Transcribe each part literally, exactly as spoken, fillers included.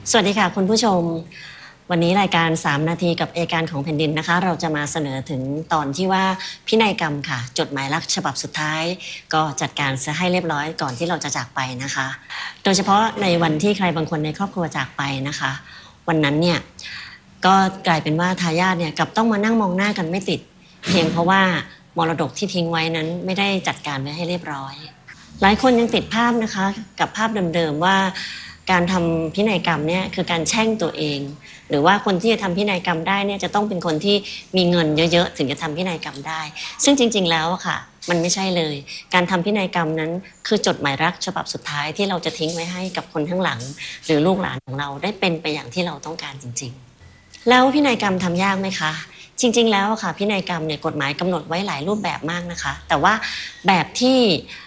สวัสดีค่ะคุณผู้ชมวันนี้รายการสามนาทีกับอัยการของแผ่นดินนะคะเราจะมาเสนอถึงตอนที่ว่าพินัยกรรมค่ะจดหมายรักฉบับสุดท้ายก็จัดการซะให้เรียบร้อยก่อนที่เราจะจากไปนะคะโดยเฉพาะในวันที่ใครบางคนในครอบครัวจากไปนะคะวันนั้นเนี่ยก็กลายเป็นว่าทายาทเนี่ยกลับต้องมานั่งมองหน้ากันไม่ติดเพียงเพราะว่ามรดกที่ทิ้งไว้นั้นไม่ได้จัดการไว้ให้เรียบร้อยหลายคนยังติดภาพนะคะกับภาพเดิมๆว่าการทำพินัยกรรมเนี่ยคือการแช่งตัวเองหรือว่าคนที่จะทำพินัยกรรมได้เนี่ยจะต้องเป็นคนที่มีเงินเยอะๆถึงจะทำพินัยกรรมได้ซึ่งจริงๆแล้วค่ะมันไม่ใช่เลยการทำพินัยกรรมนั้นคือจดหมายรักฉบับสุดท้ายที่เราจะทิ้งไว้ให้กับคนข้างหลังหรือลูกหลานของเราได้เป็นไปอย่างที่เราต้องการจริงๆแล้วพินัยกรรมทำยากไหมคะจริงๆแล้วค่ะพินัยกรรมเนี่ยกฎหมายกำหนดไว้หลายรูปแบบมากนะคะแต่ว่าแบบที่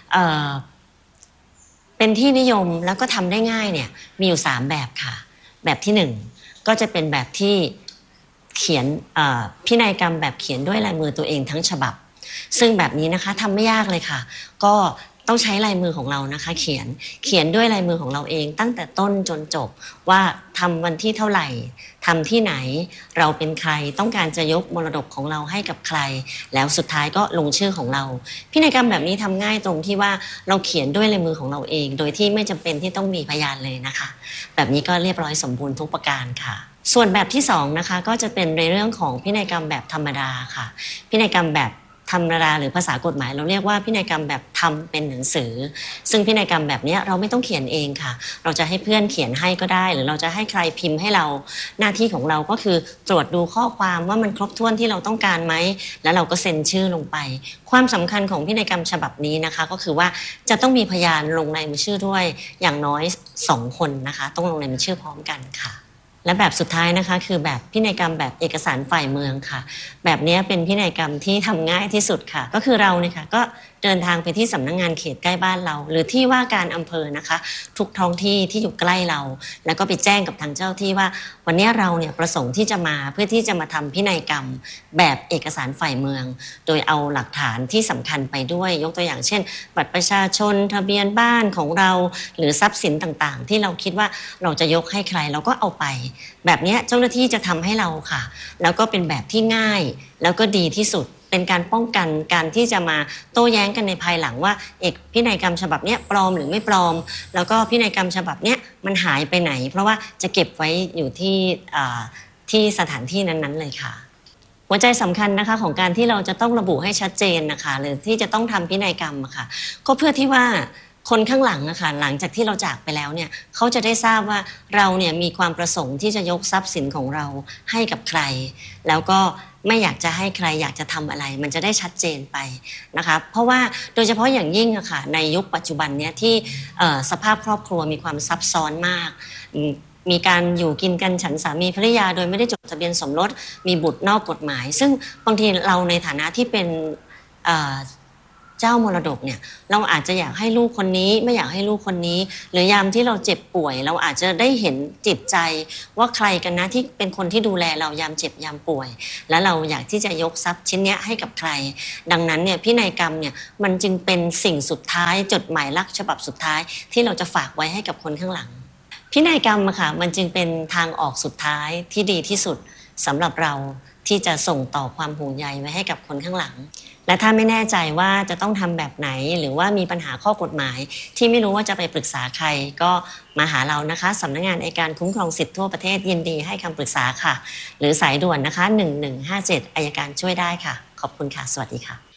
เป็นที่นิยมแล้วก็ทำได้ง่ายเนี่ยมีอยู่สามแบบค่ะแบบที่หนึ่งก็จะเป็นแบบที่เขียนพินัยกรรมแบบเขียนด้วยลายมือตัวเองทั้งฉบับซึ่งแบบนี้นะคะทำไม่ยากเลยค่ะก็ต้องใช้ลายมือของเรานะคะเขียนเขียนด้วยลายมือของเราเองตั้งแต่ต้นจนจบว่าทำวันที่เท่าไหร่ทำที่ไหนเราเป็นใครต้องการจะยกมรดกของเราให้กับใครแล้วสุดท้ายก็ลงชื่อของเราพินัยกรรมแบบนี้ทำง่ายตรงที่ว่าเราเขียนด้วยลายมือของเราเองโดยที่ไม่จำเป็นที่ต้องมีพยานเลยนะคะแบบนี้ก็เรียบร้อยสมบูรณ์ทุกประการค่ะส่วนแบบที่สองนะคะก็จะเป็นในเรื่องของพินัยกรรมแบบธรรมดาค่ะพินัยกรรมแบบธรรมดาหรือภาษากฎหมายเราเรียกว่าพินัยกรรมแบบทำเป็นหนังสือซึ่งพินัยกรรมแบบนี้เราไม่ต้องเขียนเองค่ะเราจะให้เพื่อนเขียนให้ก็ได้หรือเราจะให้ใครพิมพ์ให้เราหน้าที่ของเราก็คือตรวจดูข้อความว่ามันครบถ้วนที่เราต้องการไหมแล้วเราก็เซ็นชื่อลงไปความสำคัญของพินัยกรรมฉบับนี้นะคะก็คือว่าจะต้องมีพยานลงในมือชื่อด้วยอย่างน้อยสองคนนะคะต้องลงในมือชื่อพร้อมกันค่ะและแบบสุดท้ายนะคะคือแบบพินัยกรรมแบบเอกสารฝ่ายเมืองค่ะแบบนี้เป็นพินัยกรรมที่ทำง่ายที่สุดค่ะก็คือเราเนี่ยค่ะก็เดินทางไปที่สำนักงานเขตใกล้บ้านเราหรือที่ว่าการอำเภอนะคะทุกท้องที่ที่อยู่ใกล้เราแล้วก็ไปแจ้งกับทางเจ้าที่ว่าวันนี้เราเนี่ยประสงค์ที่จะมาเพื่อที่จะมาทำพินัยกรรมแบบเอกสารฝ่ายเมืองโดยเอาหลักฐานที่สำคัญไปด้วยยกตัวอย่างเช่นบัตรประชาชนทะเบียนบ้านของเราหรือทรัพย์สินต่างๆที่เราคิดว่าเราจะยกให้ใครเราก็เอาไปแบบนี้เจ้าหน้าที่จะทำให้เราค่ะแล้วก็เป็นแบบที่ง่ายแล้วก็ดีที่สุดเป็นการป้องกันการที่จะมาโต้แย้งกันในภายหลังว่าเอกพินัยกรรมฉบับนี้ปลอมหรือไม่ปลอมแล้วก็พินัยกรรมฉบับนี้มันหายไปไหนเพราะว่าจะเก็บไว้อยู่ที่ที่สถานที่นั้นๆเลยค่ะหัวใจสำคัญนะคะของการที่เราจะต้องระบุให้ชัดเจนนะคะหรือที่จะต้องทำพินัยกรรมอะค่ะก็เพื่อที่ว่าคนข้างหลังอะค่ะหลังจากที่เราจากไปแล้วเนี่ยเขาจะได้ทราบว่าเราเนี่ยมีความประสงค์ที่จะยกทรัพย์สินของเราให้กับใครแล้วก็ไม่อยากจะให้ใครอยากจะทำอะไรมันจะได้ชัดเจนไปนะคะเพราะว่าโดยเฉพาะอย่างยิ่งอะค่ะในยุคปัจจุบันเนี่ยที่สภาพครอบครัวมีความซับซ้อนมากมีการอยู่กินกันฉันสามีภรรยาโดยไม่ได้จดทะเบียนสมรสมีบุตรนอกกฎหมายซึ่งบางทีเราในฐานะที่เป็นเจ้ามรดกเนี่ยเราอาจจะอยากให้ลูกคนนี้ไม่อยากให้ลูกคนนี้หรือยามที่เราเจ็บป่วยเราอาจจะได้เห็นจิตใจว่าใครกันนะที่เป็นคนที่ดูแลเรายามเจ็บยามป่วยและเราอยากที่จะยกทรัพย์ชิ้นนี้ให้กับใครดังนั้นเนี่ยพินัยกรรมเนี่ยมันจึงเป็นสิ่งสุดท้ายจดหมายรักฉบับสุดท้ายที่เราจะฝากไว้ให้กับคนข้างหลังพินัยกรรมอะค่ะมันจึงเป็นทางออกสุดท้ายที่ดีที่สุดสำหรับเราที่จะส่งต่อความห่วงใยไว้ให้กับคนข้างหลังและถ้าไม่แน่ใจว่าจะต้องทำแบบไหนหรือว่ามีปัญหาข้อกฎหมายที่ไม่รู้ว่าจะไปปรึกษาใครก็มาหาเรานะคะสำนักงานอัยการคุ้มครองสิทธิทั่วประเทศยินดีให้คำปรึกษาค่ะหรือสายด่วนนะคะหนึ่งหนึ่งห้าเจ็ดอัยการช่วยได้ค่ะขอบคุณค่ะสวัสดีค่ะ